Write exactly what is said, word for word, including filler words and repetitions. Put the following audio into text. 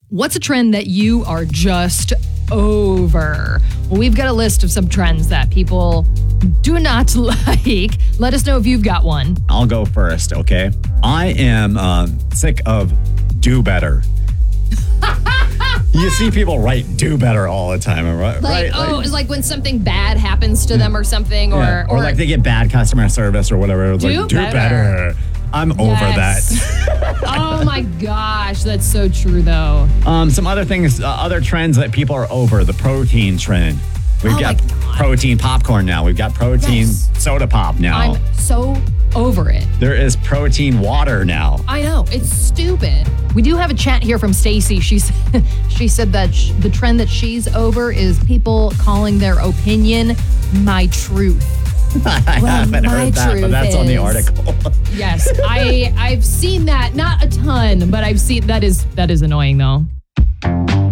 What's a trend that you are just over? Well, we've got a list of some trends that people do not like. Let us know if you've got one. I'll go first, okay? I am um, sick of do better. You see people write do better all the time, right? Like, right? oh, like, it's like when something bad happens to them or something, or, yeah. or, or like they get bad customer service or whatever. It's Do like, do better. better. I'm over Yes. that. Oh my gosh, that's so true though. Um, some other things, uh, other trends that people are over. The protein trend. We've Oh got my God. protein popcorn now. We've got protein Yes. soda pop now. I'm so over it. There is protein water now. I know, it's stupid. We do have a chat here from Stacy. She's she said that sh- the trend that she's over is people calling their opinion my truth. I Well, haven't my heard that, but truth that's on the is- article. Yes, I I've seen that, not a ton, but I've seen that is that is annoying though.